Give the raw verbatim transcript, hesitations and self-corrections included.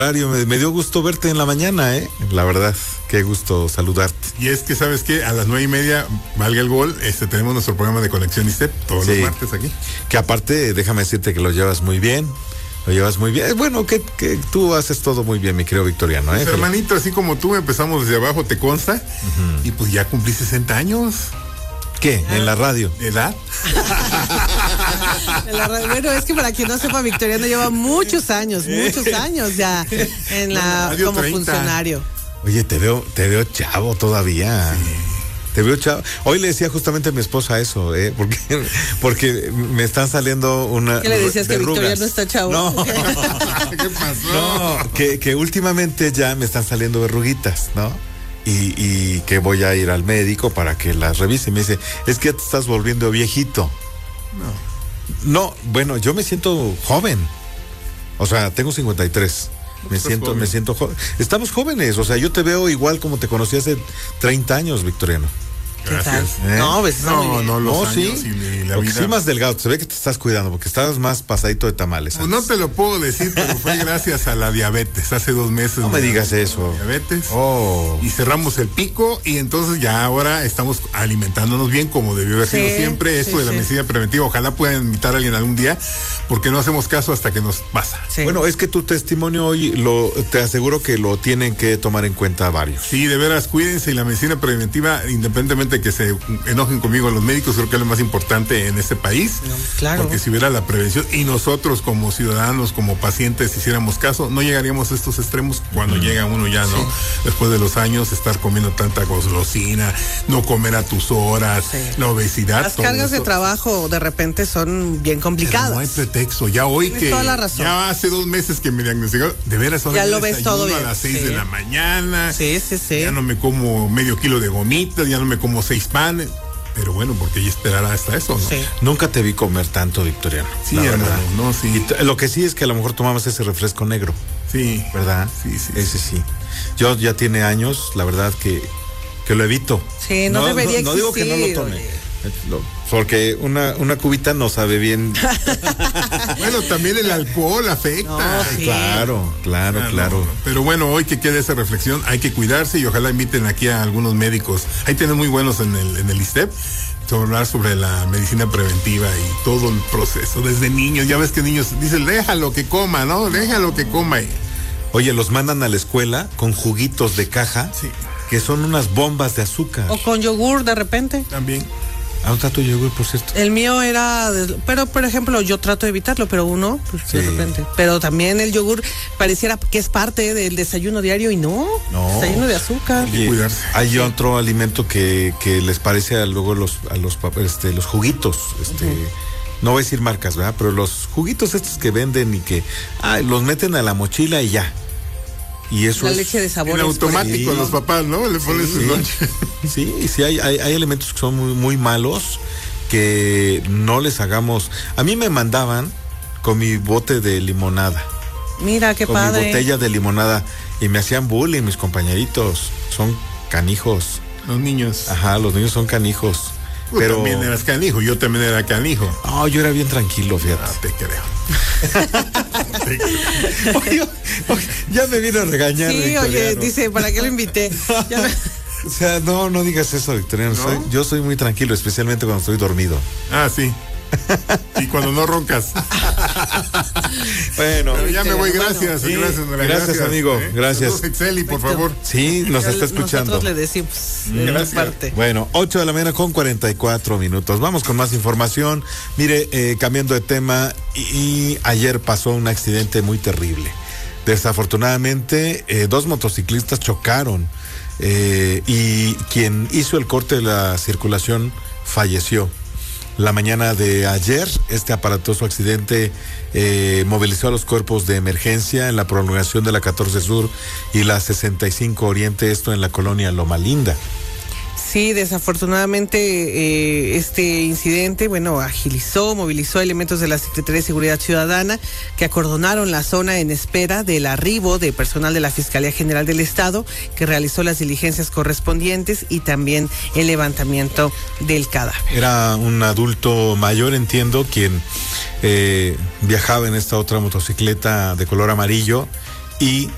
Me, me dio gusto verte en la mañana, ¿eh? La verdad, qué gusto saludarte. Y es que, ¿sabes qué? A las nueve y media, valga el gol, este, tenemos nuestro programa de Conexión ISTEP todos sí. los martes aquí. Que aparte, déjame decirte que lo llevas muy bien. Lo llevas muy bien. Bueno, que, que tú haces todo muy bien, mi querido Victoriano, ¿eh? Pues, hermanito, así como tú, empezamos desde abajo, ¿te consta? Uh-huh. Y pues ya cumplí sesenta años. ¿Qué? ¿En la radio? ¿Edad? En la radio. Bueno, es que para quien no sepa, Victoriano lleva muchos años, muchos años ya en la como treinta funcionario. Oye, te veo, te veo chavo todavía. Sí. Te veo chavo. Hoy le decía justamente a mi esposa eso, ¿eh? Porque, porque me están saliendo una. ¿Qué le decías verrugas. Que Victoriano está chavo? No. ¿Qué pasó? No, que, que últimamente ya me están saliendo verruguitas, ¿no? Y, y que voy a ir al médico para que las revise. Y me dice, es que te estás volviendo viejito. No. No, bueno, yo me siento joven. O sea, tengo cincuenta y tres. Me siento, joven. me siento joven. Estamos jóvenes, o sea, yo te veo igual como te conocí hace treinta años, Victoriano. Gracias. ¿Eh? No, pues, no, no, los no, años sí. Y la porque vida. sí más delgado, se ve que te estás cuidando, porque estás más pasadito de tamales. Pues no te lo puedo decir, pero fue gracias a la diabetes. Hace dos meses. No me digas eso. Diabetes. Oh. Y cerramos el pico y entonces ya ahora estamos alimentándonos bien como debió haber sido sí, siempre. Esto sí, de la sí. medicina preventiva, ojalá puedan invitar a alguien algún día, porque no hacemos caso hasta que nos pasa. Sí. Bueno, es que tu testimonio hoy, lo, te aseguro que lo tienen que tomar en cuenta varios. Sí, de veras, cuídense, y la medicina preventiva, independientemente de que se enojen conmigo los médicos, creo que es lo más importante en este país. No, claro. Porque si hubiera la prevención y nosotros como ciudadanos, como pacientes, hiciéramos caso, no llegaríamos a estos extremos cuando mm. llega uno ya, ¿no? Sí. Después de los años, estar comiendo tanta golosina, no comer a tus horas, sí. la obesidad. Las cargas eso. de trabajo de repente son bien complicadas. Pero no hay pretexto. Ya hoy Tienes que toda la razón. Ya hace dos meses que me diagnosticaron, de veras ahora ya lo ves todo bien. A las seis sí. de la mañana. Sí, sí, sí. Ya no me como medio kilo de gomitas, ya no me como seis panes. Pero bueno, porque ella esperará hasta eso, ¿no? Sí. Nunca te vi comer tanto, Victoriano. Sí, hermano, no, sí. Y t- lo que sí es que a lo mejor tomabas ese refresco negro. Sí. ¿Verdad? Sí, sí. Ese sí. sí. Yo ya tiene años, la verdad que, que lo evito. Sí, no, no debería no, no digo que no lo tome. Lo, porque una, una cubita no sabe bien. Bueno, también el alcohol afecta. No, sí. Claro, claro, claro, claro. No, pero bueno, hoy que quede esa reflexión, hay que cuidarse y ojalá inviten aquí a algunos médicos. Hay tenemos muy buenos en el, en el ISTEP. Sobre hablar sobre la medicina preventiva y todo el proceso, desde niños. Ya ves que niños dicen, déjalo que coma, ¿no? Déjalo que coma. Oye, los mandan a la escuela con juguitos de caja, sí. que son unas bombas de azúcar. O con yogur de repente. También. ¿A dónde está tu yogur, por cierto? El mío era, de, pero por ejemplo, yo trato de evitarlo, pero uno, pues sí. de repente. Pero también el yogur pareciera que es parte del desayuno diario y no. No. Desayuno de azúcar. Oye, cuidarse. Hay sí. otro alimento que, que les parece a luego los, a los, este, los juguitos, este. Uh-huh. No voy a decir marcas, ¿verdad? Pero los juguitos estos que venden y que ah, los meten a la mochila y ya. Y eso la es leche de sabor. En automático, sí. los papás, ¿no? Le ponen sí. su lonche. Sí, sí, hay, hay, hay elementos que son muy, muy malos que no les hagamos. A mí me mandaban con mi bote de limonada. Mira, qué con padre. Con mi botella de limonada. Y me hacían bullying, mis compañeritos. Son canijos. Los niños. Ajá, los niños son canijos. Tú pero también eras canijo, yo también era canijo. No, yo era bien tranquilo, fíjate. No, te creo. oye, oye, ya me vino a regañar. Sí, Victoriano. Oye, dice, ¿para qué lo invité? Ya me... O sea, no, no digas eso, Victoriano. ¿No? Soy, yo soy muy tranquilo, especialmente cuando estoy dormido. Ah, sí. Y cuando no roncas. Bueno, pero ya me voy, gracias. Bueno, gracias, sí, gracias, gracias, amigo. ¿eh? Gracias. Saludos, Exceli, por favor. Sí, nos está escuchando. Nosotros le decimos. Gracias. Parte. Bueno, ocho de la mañana con cuarenta y cuatro minutos. Vamos con más información. Mire, eh, cambiando de tema, y, y ayer pasó un accidente muy terrible. Desafortunadamente, eh, dos motociclistas chocaron eh, y quien hizo el corte de la circulación falleció. La mañana de ayer, este aparatoso accidente eh, movilizó a los cuerpos de emergencia en la prolongación de la catorce Sur y la sesenta y cinco Oriente, esto en la colonia Loma Linda. Sí, desafortunadamente eh, este incidente, bueno, agilizó, movilizó elementos de la Secretaría de Seguridad Ciudadana que acordonaron la zona en espera del arribo de personal de la Fiscalía General del Estado que realizó las diligencias correspondientes y también el levantamiento del cadáver. Era un adulto mayor, entiendo, quien eh, viajaba en esta otra motocicleta de color amarillo y